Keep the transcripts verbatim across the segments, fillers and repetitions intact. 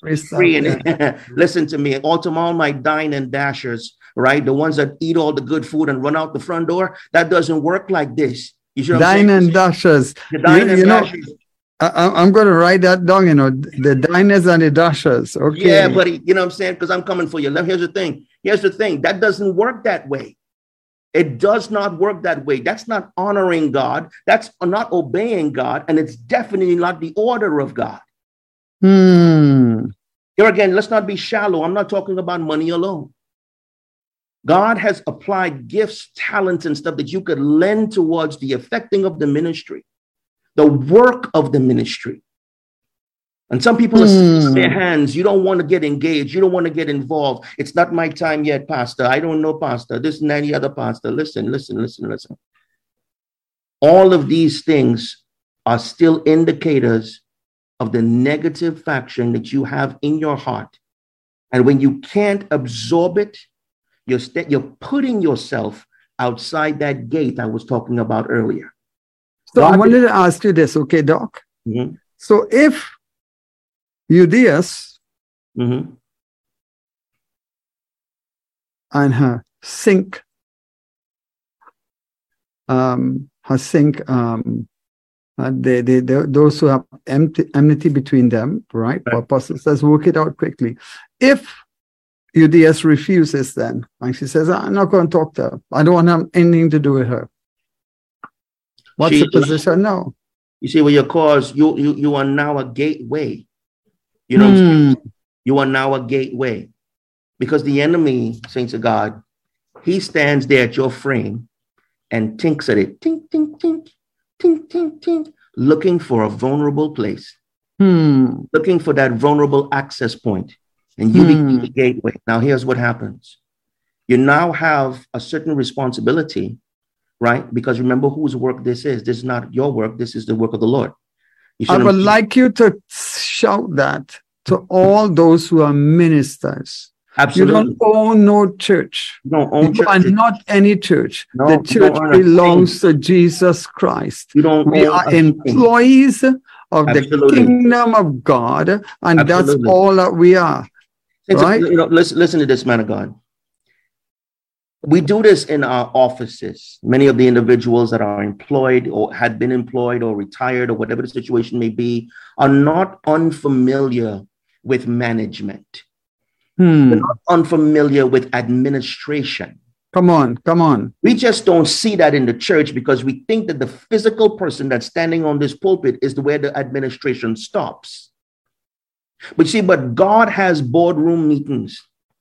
free stuff, free. And yeah. listen to me, all to all my dine and dashers, right? The ones that eat all the good food and run out the front door. That doesn't work like this. You should Dine and dashers. The dine you, and you know, dashers. I, I'm going to write that down, you know, the diners and the dashers. Okay. Yeah, buddy. You know what I'm saying? Because I'm coming for you. Here's the thing. Here's the thing. That doesn't work that way. It does not work that way. That's not honoring God. That's not obeying God. And it's definitely not the order of God. Hmm. Here again, let's not be shallow. I'm not talking about money alone. God has applied gifts, talents, and stuff that you could lend towards the effecting of the ministry, the work of the ministry. And some people are sitting on their hands. You don't want to get engaged. You don't want to get involved. It's not my time yet, Pastor. I don't know, Pastor. This and any other pastor. Listen, listen, listen, listen. All of these things are still indicators of the negative faction that you have in your heart. And when you can't absorb it, you're, st- you're putting yourself outside that gate I was talking about earlier. So God I wanted to ask you this, okay, Doc? Mm-hmm. So if Euodias mm-hmm. and her sink, um, her sink, um, uh, they, they, they, those who have empty, enmity between them, right? Right. Apostle says, work it out quickly. If Euodias refuses, then, and she says, I'm not going to talk to her. I don't want to have anything to do with her. What's She, the position now? You see, with your cause, you, you, you are now a gateway. You know Hmm. what I'm saying? You are now a gateway. Because the enemy, saints of God, he stands there at your frame and tinks at it. Tink, tink, tink, tink, tink, tink, looking for a vulnerable place. Hmm. Looking for that vulnerable access point. And you Hmm. become the gateway. Now, here's what happens. You now have a certain responsibility, right? Because remember whose work this is. This is not your work. This is the work of the Lord. You I should would like you to shout that to all those who are ministers. Absolutely. You don't own no church. You don't own You are churches. not any church. No, the you church don't own a belongs to Jesus Christ. You don't We own are a thing. employees of Absolutely. the kingdom of God, and Absolutely. that's all that we are. It's Right? a, you know, listen, listen to this, man of God. We do this in our offices. Many of the individuals that are employed or had been employed or retired or whatever the situation may be are not unfamiliar with management. Hmm. They're not unfamiliar with administration. Come on, come on. We just don't see that in the church because we think that the physical person that's standing on this pulpit is where the administration stops. But see, but God has boardroom meetings.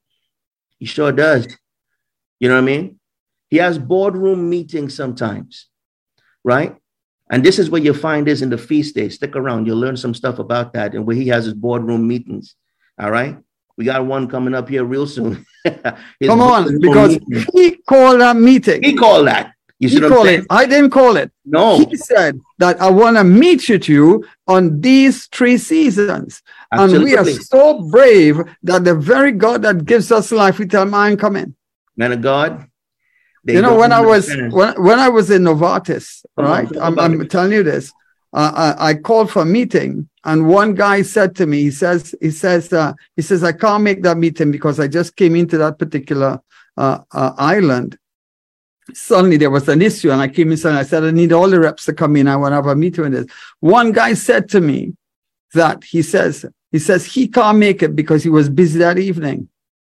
He sure does. You know what I mean? He has boardroom meetings sometimes, right? And this is where you find this in the feast days. Stick around. You'll learn some stuff about that and where he has his boardroom meetings. All right? We got one coming up here real soon. Come on, because meeting. he called that meeting. He called that. You he called it. I didn't call it. No. He said that I want to meet with you on these three seasons. Absolutely. And we are so brave that the very God that gives us life, we tell him, I ain't coming. Man of God. You know, when I was when, when I was in Novartis, right? I'm, I'm telling you this. Uh, I, I called for a meeting, and one guy said to me, he says, he says, uh, he says, I can't make that meeting because I just came into that particular uh, uh, island. Suddenly there was an issue, and I came inside and I said, I need all the reps to come in. I want to have a meeting with this. One guy said to me that he says, he says he can't make it because he was busy that evening.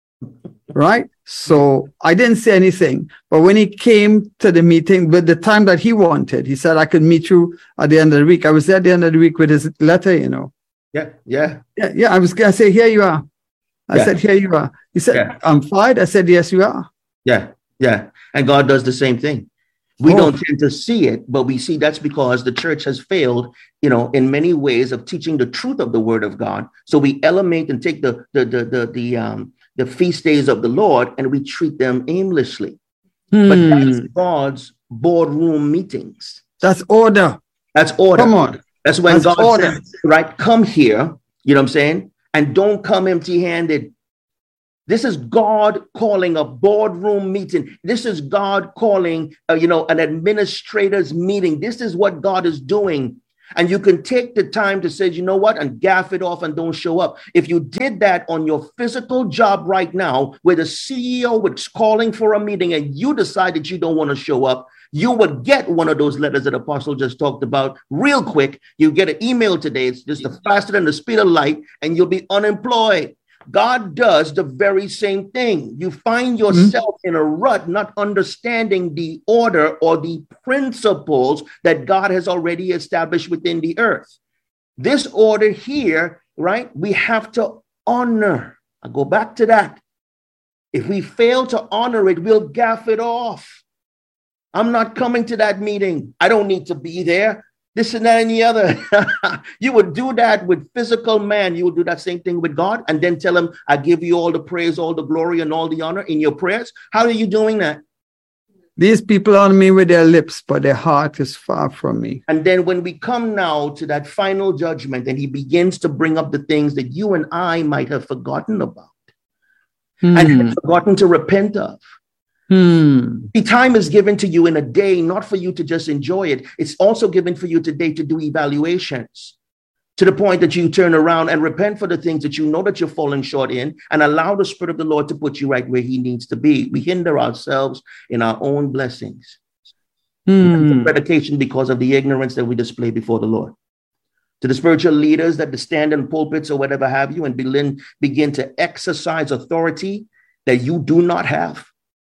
Right? So I didn't say anything. But when he came to the meeting with the time that he wanted, he said, I could meet you at the end of the week. I was there at the end of the week with his letter, you know. Yeah, yeah. Yeah, yeah. I was going to say, here you are. I yeah. said, here you are. He said, yeah. I'm fine. I said, yes, you are. Yeah, yeah. And God does the same thing. We oh. don't tend to see it, but we see that's because the church has failed, you know, in many ways of teaching the truth of the word of God. So we elevate and take the, the, the, the, the, um, the feast days of the Lord, and we treat them aimlessly. Hmm. But that's God's boardroom meetings. That's order. That's order. Come on. That's when that's God order. says, right, come here, you know what I'm saying? And don't come empty-handed. This is God calling a boardroom meeting. This is God calling, uh, you know, an administrator's meeting. This is what God is doing. And you can take the time to say, you know what, and gaff it off and don't show up. If you did that on your physical job right now, where the C E O was calling for a meeting and you decided you don't want to show up, you would get one of those letters that Apostle just talked about real quick. You get an email today. It's just the faster than the speed of light, and you'll be unemployed. God does the very same thing. You find yourself mm-hmm. in a rut, not understanding the order or the principles that God has already established within the earth. This order here, right? We have to honor. I go back to that. If we fail to honor it, we'll gaff it off. I'm not coming to that meeting. I don't need to be there. This and that and the other. You would do that with physical man. You would do that same thing with God and then tell him, I give you all the praise, all the glory, and all the honor in your prayers. How are you doing that? These people honor me with their lips, but their heart is far from me. And then when we come now to that final judgment, and he begins to bring up the things that you and I might have forgotten about hmm. and have forgotten to repent of. Hmm. The time is given to you in a day, not for you to just enjoy it. It's also given for you today to do evaluations to the point that you turn around and repent for the things that you know that you're falling short in and allow the Spirit of the Lord to put you right where he needs to be. We hinder ourselves in our own blessings. Hmm. Predication because of the ignorance that we display before the Lord. To the spiritual leaders that stand in pulpits or whatever have you and begin, begin to exercise authority that you do not have.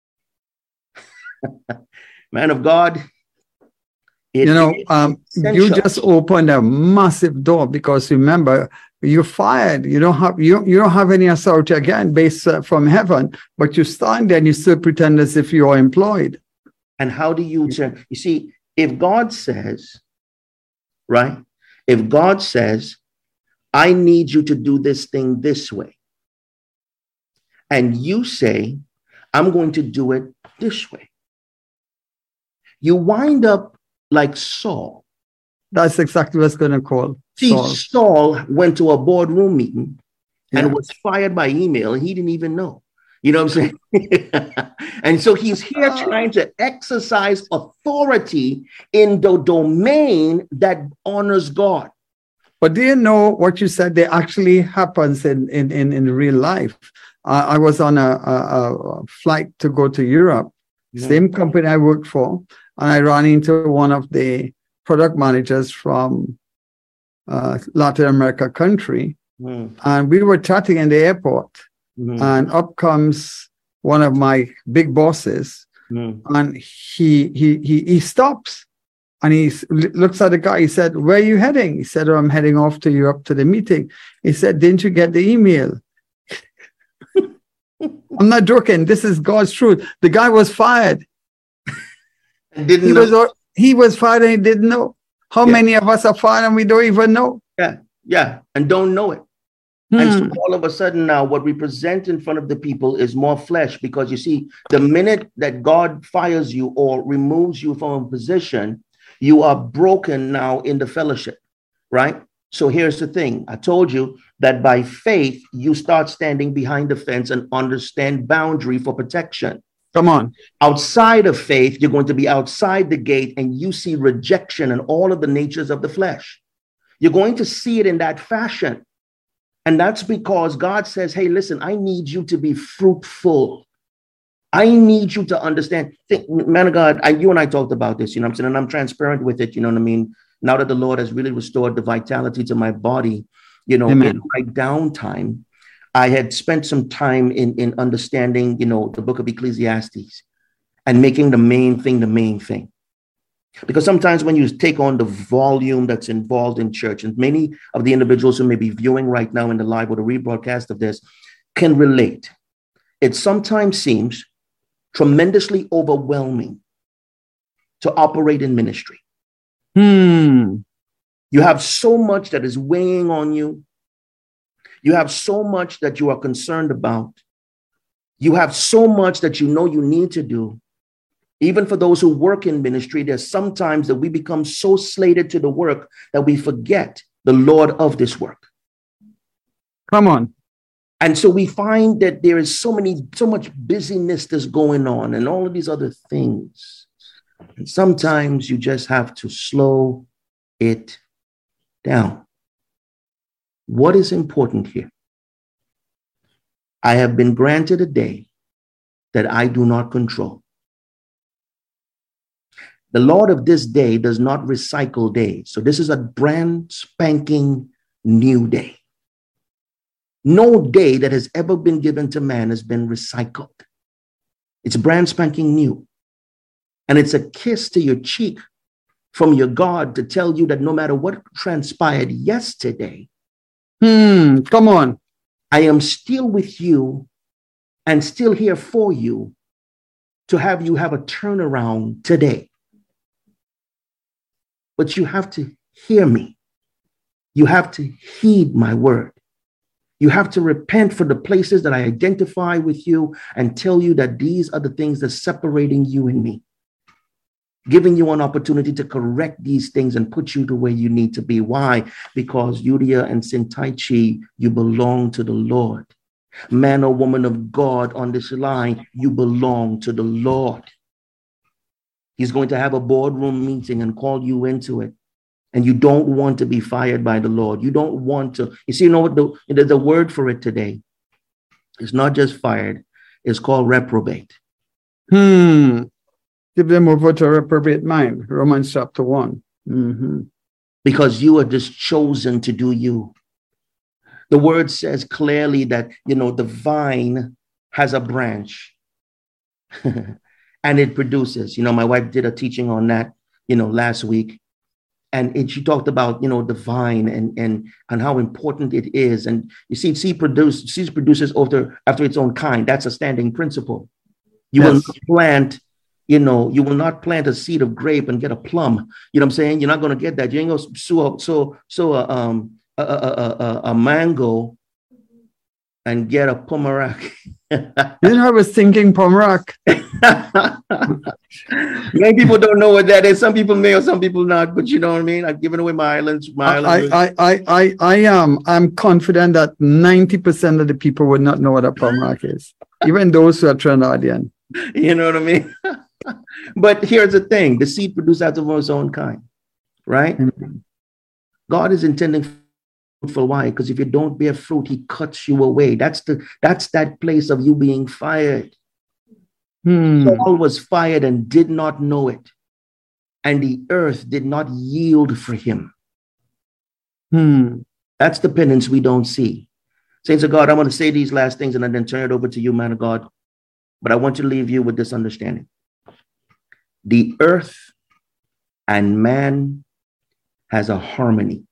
Man of God, it, you know, um, you just opened a massive door because remember, you're fired. You don't have you you don't have any authority again based uh, from heaven, but you stand there and you still pretend as if you are employed. And how do you turn? You see, if God says, right? If God says, I need you to do this thing this way, and you say, I'm going to do it this way. You wind up like Saul. That's exactly what it's going to call. See, Saul. Saul went to a boardroom meeting yeah. and was fired by email, and he didn't even know. You know what I'm saying? And so he's here uh, trying to exercise authority in the domain that honors God. But do you know what you said? That actually happens in, in, in, in real life. Uh, I was on a, a, a flight to go to Europe, yeah. same company I worked for. And I ran into one of the product managers from uh, Latin America country. Mm. And we were chatting in the airport. Mm. And up comes one of my big bosses. Mm. And he, he, he, he stops. And he looks at the guy. He said, where are you heading? He said, oh, I'm heading off to Europe to the meeting. He said, didn't you get the email? I'm not joking. This is God's truth. The guy was fired. Didn't he know. was he was fired and he didn't know. How yeah. many of us are fired and we don't even know? Yeah, yeah, and don't know it. Hmm. And so all of a sudden now, what we present in front of the people is more flesh, because you see, the minute that God fires you or removes you from a position, you are broken now in the fellowship, right? So here's the thing. I told you that by faith, you start standing behind the fence and understand boundary for protection. Come on. Outside of faith, you're going to be outside the gate and you see rejection and all of the natures of the flesh. You're going to see it in that fashion. And that's because God says, hey, listen, I need you to be fruitful. I need you to understand. Think, man of God, I, you and I talked about this, you know what I'm saying? And I'm transparent with it, you know what I mean? Now that the Lord has really restored the vitality to my body, you know, Amen. In my downtime, I had spent some time in, in understanding, you know, the book of Ecclesiastes and making the main thing the main thing. Because sometimes when you take on the volume that's involved in church, and many of the individuals who may be viewing right now in the live or the rebroadcast of this can relate, it sometimes seems tremendously overwhelming to operate in ministry. Hmm. You have so much that is weighing on you. You have so much that you are concerned about. You have so much that you know you need to do. Even for those who work in ministry, there's sometimes that we become so slated to the work that we forget the Lord of this work. Come on. And so we find that there is so many, so much busyness that's going on and all of these other things. And sometimes you just have to slow it down. What is important here? I have been granted a day that I do not control. The Lord of this day does not recycle days. So this is a brand spanking new day. No day that has ever been given to man has been recycled. It's brand spanking new. And it's a kiss to your cheek from your God to tell you that no matter what transpired yesterday, hmm, come on, I am still with you and still here for you to have you have a turnaround today. But you have to hear me. You have to heed my word. You have to repent for the places that I identify with you and tell you that these are the things that are separating you and me. Giving you an opportunity to correct these things and put you to where you need to be. Why? Because Euodia and Sintaichi, you belong to the Lord. Man or woman of God on this line, you belong to the Lord. He's going to have a boardroom meeting and call you into it. And you don't want to be fired by the Lord. You don't want to. You see, you know what? The, there's a word for it today. It's not just fired. It's called reprobate. Hmm. Give them over to a reprobate mind. Romans chapter one. Mm-hmm. Because you are just chosen to do you. The word says clearly that, you know, the vine has a branch and it produces. You know, my wife did a teaching on that, you know, last week. And it, she talked about, you know, the vine and, and, and how important it is. And you see, seed, produce, seed produces after, after its own kind. That's a standing principle. You yes. will not plant, you know, you will not plant a seed of grape and get a plum. You know what I'm saying? You're not going to get that. You ain't going to sow, so, so a, um, a, a, a, a mango and get a pomerac. You know, I was thinking pomerac. Many people don't know what that is. Some people may or some people not, but you know what I mean? I've given away my islands. My island I, I, I, I, I am. I'm confident that ninety percent of the people would not know what a pomerac is, even those who are Trinidadian. You know what I mean? But here's the thing: the seed produces out of its own kind, right? Mm-hmm. God is intending for why? Because if you don't bear fruit, He cuts you away. That's the that's that place of you being fired. Hmm. Saul was fired and did not know it, and the earth did not yield for him. Hmm. That's the penance we don't see. Saints of God, I'm going to say these last things and then turn it over to you, man of God. But I want to leave you with this understanding. The earth and man has a harmony.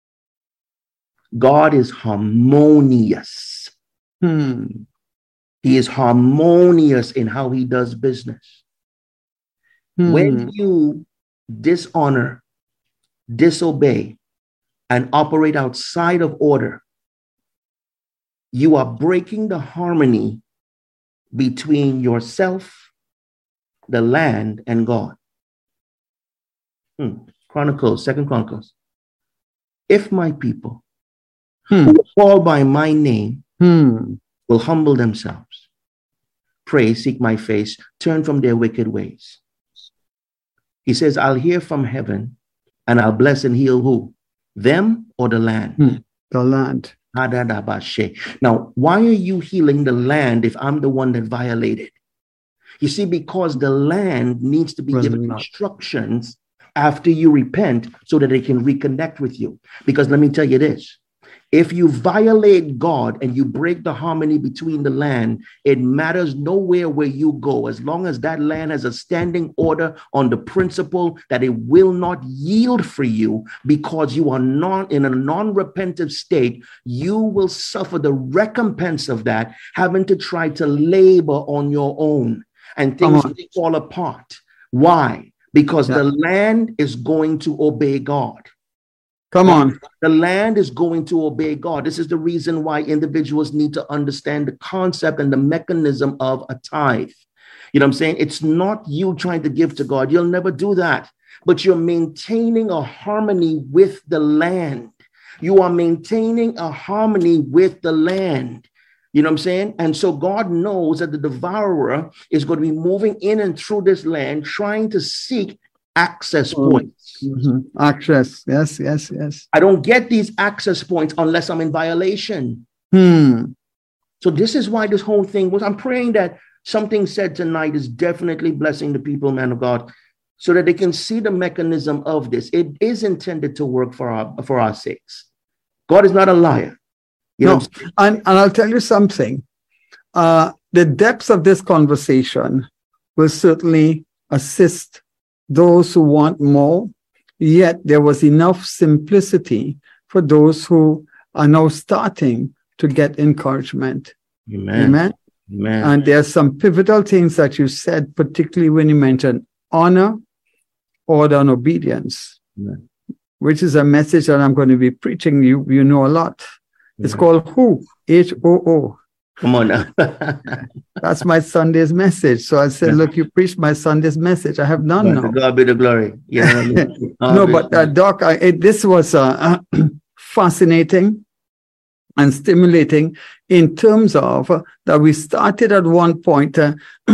God is harmonious. Hmm. He is harmonious in how He does business. Hmm. When you dishonor, disobey, and operate outside of order, you are breaking the harmony between yourself, the land, and God. Hmm. Chronicles, Second Chronicles. If my people hmm. who call by my name hmm. will humble themselves, pray, seek my face, turn from their wicked ways. He says, I'll hear from heaven and I'll bless and heal who? Them or the land? Hmm. The land. Now, why are you healing the land if I'm the one that violated? You see, because the land needs to be well, given not. instructions after you repent so that they can reconnect with you. Because let me tell you this. If you violate God and you break the harmony between the land, it matters nowhere where you go. As long as that land has a standing order on the principle that it will not yield for you because you are not in a non-repentant state, you will suffer the recompense of that, having to try to labor on your own and things will fall apart. Why? Because yeah. the land is going to obey God. Come on. The land is going to obey God. This is the reason why individuals need to understand the concept and the mechanism of a tithe. You know what I'm saying? It's not you trying to give to God. You'll never do that. But you're maintaining a harmony with the land. You are maintaining a harmony with the land. You know what I'm saying? And so God knows that the devourer is going to be moving in and through this land, trying to seek access points. Mm-hmm. Access. Yes, yes, yes. I don't get these access points unless I'm in violation. Hmm. So this is why this whole thing was, I'm praying that something said tonight is definitely blessing the people, man of God, so that they can see the mechanism of this. It is intended to work for our, for our sakes. God is not a liar. You no, know and, and I'll tell you something. Uh, the depths of this conversation will certainly assist those who want more, yet there was enough simplicity for those who are now starting to get encouragement. Amen. Amen. Amen. And there are some pivotal things that you said, particularly when you mentioned honor, order, and obedience, Amen. which is a message that I'm going to be preaching. You, you know a lot. It's Amen. called Who, H O O. Come on now. That's my Sunday's message. So I said, look, you preached my Sunday's message. I have none now. God be the glory. Yeah. No, but uh, Doc, I, it, this was uh, fascinating and stimulating in terms of uh, that we started at one point uh,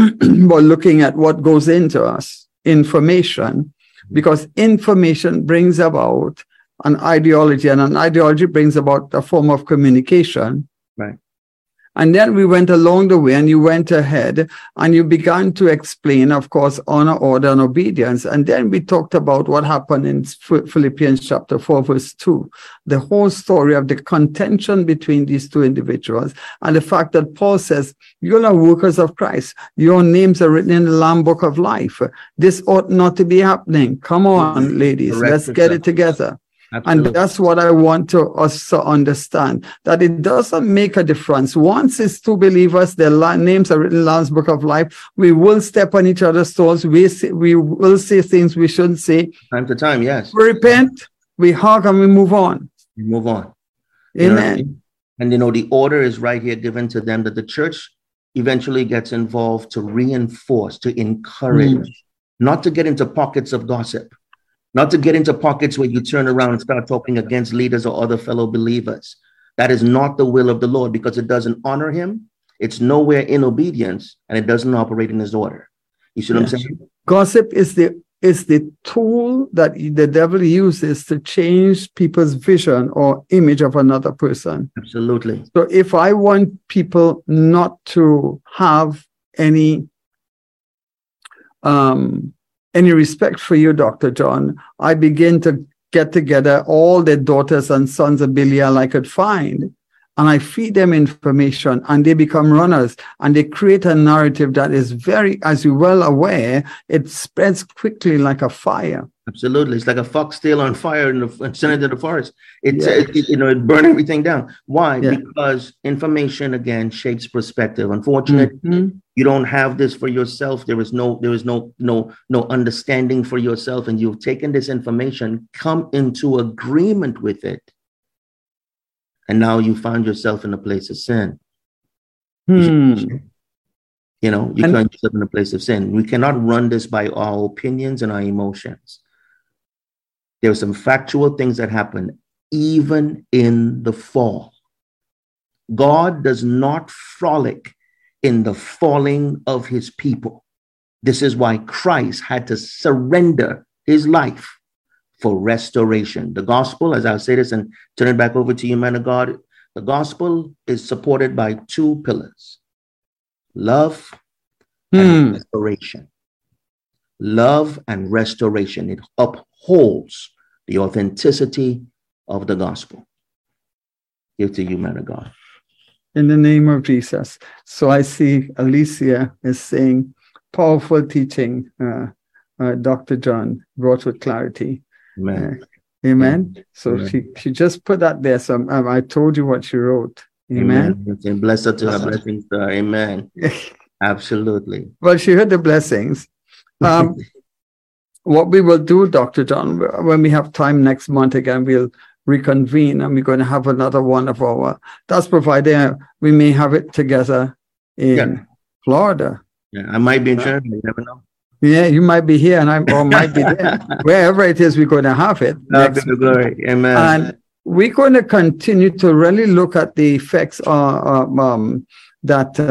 by looking at what goes into us, information, because information brings about an ideology, and an ideology brings about a form of communication. Right. And then we went along the way, and you went ahead and you began to explain, of course, honor, order, and obedience. And then we talked about what happened in Philippians chapter four, verse two, the whole story of the contention between these two individuals, and the fact that Paul says, you're not workers of Christ. Your names are written in the Lamb Book of Life. This ought not to be happening. Come on, ladies, Correct. let's get it together. Absolutely. And that's what I want to us to understand, that it doesn't make a difference. Once it's two believers, their names are written in the Lamb's Book of Life, we will step on each other's toes. We, say, we will say things we shouldn't say. Time to time, yes. We repent, we hug, and we move on. We move on. Amen. You know what I mean? And, you know, the order is right here given to them that the church eventually gets involved to reinforce, to encourage, mm. not to get into pockets of gossip. Not to get into pockets where you turn around and start talking against leaders or other fellow believers. That is not the will of the Lord, because it doesn't honor him. It's nowhere in obedience, and it doesn't operate in his order. You see what yes. I'm saying? Gossip is the is the tool that the devil uses to change people's vision or image of another person. Absolutely. So if I want people not to have any um any respect for you, Doctor John, I begin to get together all the daughters and sons of Belial I could find, and I feed them information, and they become runners, and they create a narrative that is very, as you're well aware, it spreads quickly like a fire. Absolutely. It's like a foxtail on fire in the and send it to the forest. It, yes. it, it, you know, it burn everything down. Why? Yeah. Because information, again, shapes perspective. Unfortunately, mm-hmm. you don't have this for yourself. There is no, there is no, no, no understanding for yourself. And you've taken this information, come into agreement with it. And now you find yourself in a place of sin. Hmm. You know, you find yourself in a place of sin. We cannot run this by our opinions and our emotions. There are some factual things that happen even in the fall. God does not frolic in the falling of his people. This is why Christ had to surrender his life for restoration. The gospel, as I'll say this and turn it back over to you, man of God, the gospel is supported by two pillars: love and mm. restoration. Love and restoration. It upholds the authenticity of the gospel. Give to you, man of God. In the name of Jesus. So I see Alicia is saying, powerful teaching, uh, uh, Doctor John, brought with clarity. Amen. Uh, amen. Amen. So amen. She, she just put that there. So um, I told you what she wrote. Amen. Amen. Bless her to her blessings. Uh, amen. Absolutely. Well, she heard the blessings. Um, what we will do, Doctor John, when we have time next month again, we'll reconvene and we're going to have another one of our, that's provided we may have it together in yeah. Florida. Yeah, I might be in Germany, you never know. Yeah, you might be here and I or might be there. Wherever it is, we're going to have it. The glory. Amen. And we're going to continue to really look at the effects uh, um, that uh,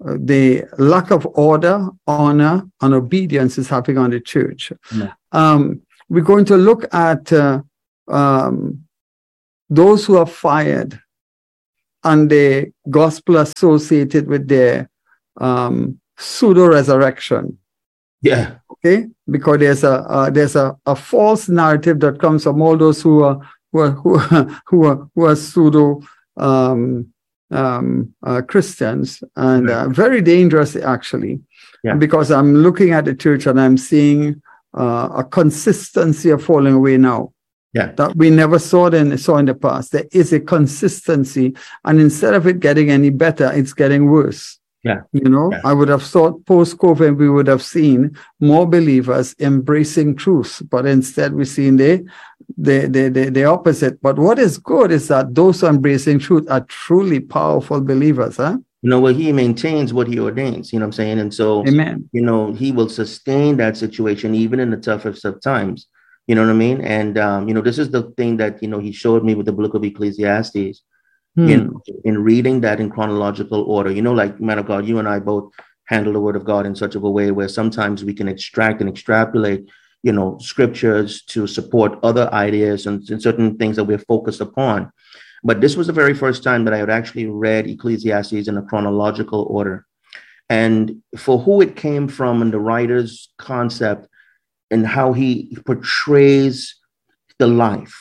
the lack of order, honor, and obedience is happening on the church. Mm. Um, we're going to look at uh, um, those who are fired and the gospel associated with their um, pseudo-resurrection. Yeah. Okay, because there's a uh, there's a, a false narrative that comes from all those who are who are who are, who are, who are pseudo um, um, uh, Christians, and uh, very dangerous actually. Yeah. Because I'm looking at the church and I'm seeing uh, a consistency of falling away now. Yeah. That we never saw in saw in the past. There is a consistency, and instead of it getting any better, it's getting worse. Yeah. You know, yeah. I would have thought post-COVID we would have seen more believers embracing truth, but instead we're seeing the, the, the, the, the opposite. But what is good is that those who are embracing truth are truly powerful believers, huh? You know, well, he maintains what he ordains, you know what I'm saying? And so, Amen. You know, he will sustain that situation even in the toughest of times. You know what I mean? And, um, you know, this is the thing that, you know, he showed me with the book of Ecclesiastes. Hmm. In, in reading that in chronological order, you know, like, man of God, you and I both handle the word of God in such of a way where sometimes we can extract and extrapolate, you know, scriptures to support other ideas and, and certain things that we're focused upon. But this was the very first time that I had actually read Ecclesiastes in a chronological order. And for who it came from and the writer's concept and how he portrays the life.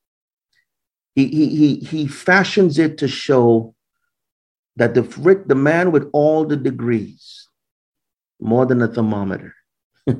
He, he, he, he fashions it to show that the, the man with all the degrees, more than a thermometer, hmm.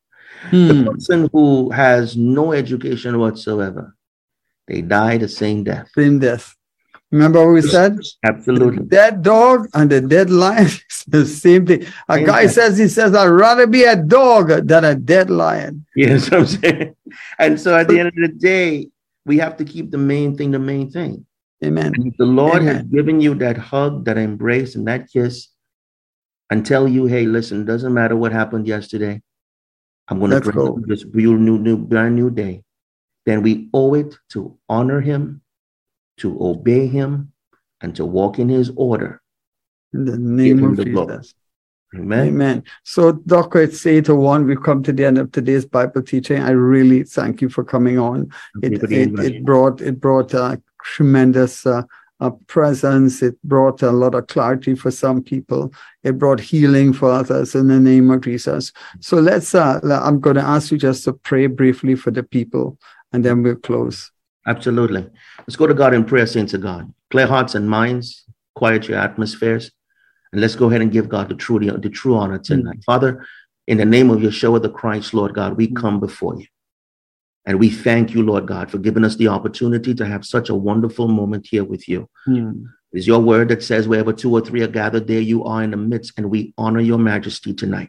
the person who has no education whatsoever, they die the same death. Same death. Remember what we said? Absolutely. The dead dog and the dead lion is the same thing. A same guy death. says, he says, I'd rather be a dog than a dead lion. Yes, I'm saying. And so at the end of the day, we have to keep the main thing the main thing. Amen. And if the Lord Amen. has given you that hug, that embrace, and that kiss, and tell you, hey, listen, doesn't matter what happened yesterday. I'm going to bring go. this real new, new, brand new day. Then we owe it to honor him, to obey him, and to walk in his order. In the name of the Jesus. Glory. Amen. Amen. So, Doctor, it's eight oh one. We've come to the end of today's Bible teaching. I really thank you for coming on. It, it, it brought it brought a tremendous uh, uh, presence. It brought a lot of clarity for some people. It brought healing for others in the name of Jesus. So let's. Uh, I'm going to ask you just to pray briefly for the people, and then we'll close. Absolutely. Let's go to God in prayer, saints of God. Clear hearts and minds. Quiet your atmospheres. And let's go ahead and give God the true, the true honor tonight. Mm-hmm. Father, in the name of Yeshua the Christ, Lord God, we mm-hmm. come before you. And we thank you, Lord God, for giving us the opportunity to have such a wonderful moment here with you. Mm-hmm. It is your word that says, wherever two or three are gathered, there you are in the midst, and we honor your majesty tonight.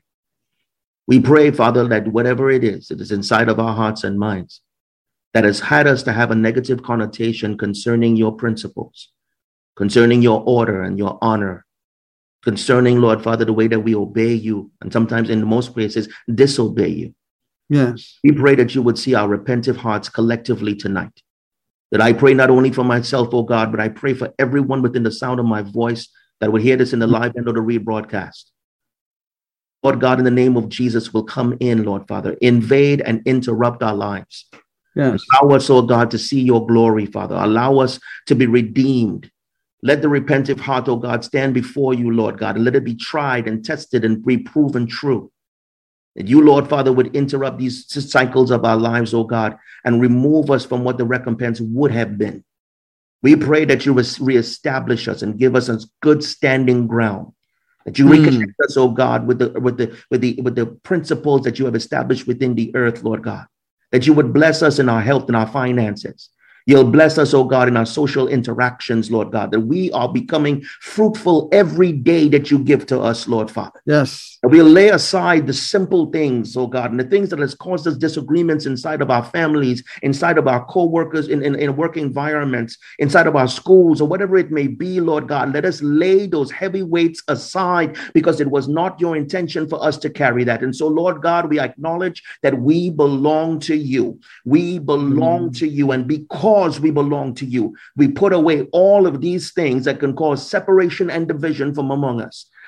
We pray, Father, that whatever it is, it is inside of our hearts and minds that has had us to have a negative connotation concerning your principles, concerning your order and your honor, concerning, Lord Father, the way that we obey you, and sometimes in most places, disobey you. Yes. We pray that you would see our repentant hearts collectively tonight. That I pray not only for myself, oh God, but I pray for everyone within the sound of my voice that would hear this in the live and or the rebroadcast. Lord God, in the name of Jesus, will come in, Lord Father, invade and interrupt our lives. Yes. Allow us, oh God, to see your glory, Father. Allow us to be redeemed. Let the repentant heart, oh God, stand before you, Lord God, and let it be tried and tested and be proven true. That you, Lord Father, would interrupt these cycles of our lives, oh God, and remove us from what the recompense would have been. We pray that you reestablish us and give us a good standing ground. That you mm. reconnect us, oh God, with the with the with the with the principles that you have established within the earth, Lord God. That you would bless us in our health and our finances. You'll bless us, oh God, in our social interactions, Lord God, that we are becoming fruitful every day that you give to us, Lord Father. Yes. And we'll lay aside the simple things, oh God, and the things that has caused us disagreements inside of our families, inside of our co-workers, in, in, in work environments, inside of our schools, or whatever it may be, Lord God. Let us lay those heavy weights aside because it was not your intention for us to carry that. And so, Lord God, we acknowledge that we belong to you. We belong mm. to you. And because Because we belong to you, we put away all of these things that can cause separation and division from among us.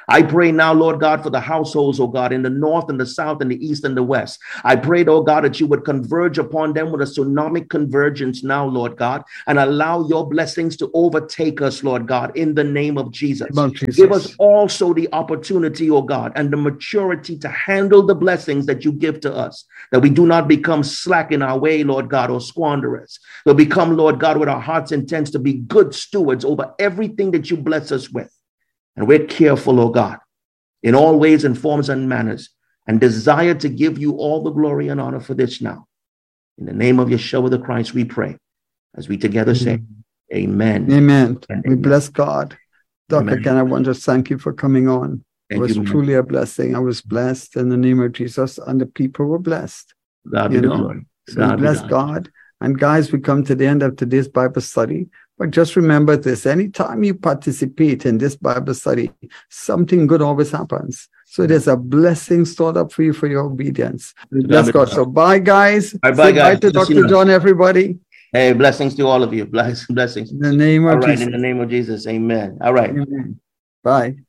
I pray now, Lord God, for the households, oh God, in the north and the south and the east and the west. I prayed, oh God, that you would converge upon them with a tsunami convergence now, Lord God, and allow your blessings to overtake us, Lord God, in the name of Jesus. Jesus. Give us also the opportunity, oh God, and the maturity to handle the blessings that you give to us, that we do not become slack in our way, Lord God, or squanderers. We'll become, Lord God, with our hearts intent to be good stewards over everything that you bless us with. And we're careful, oh God, in all ways and forms and manners, and desire to give you all the glory and honor for this now. In the name of Yeshua the Christ, we pray, as we together say, amen. Amen. And we amen. Bless God. Doctor Ken, I want to thank you for coming on. Thank it was you, truly a blessing. I was blessed in the name of Jesus, and the people were blessed. God be you the know? glory. So God bless God. And guys, we come to the end of today's Bible study. But just remember this, anytime you participate in this Bible study, something good always happens. So there's a blessing stored up for you for your obedience. Bless God. So bye, guys. Bye, bye, guys. Bye to Doctor John, everybody. Hey, blessings to all of you. Bless, blessings. In the name of all right, Jesus. In the name of Jesus. Amen. All right. Amen. Bye.